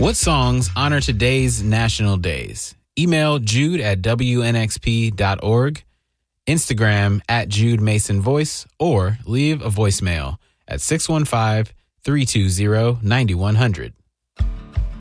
What songs honor today's national days? Email jude@wnxp.org, Instagram @JudeMasonVoice, or leave a voicemail at 615-320-9100.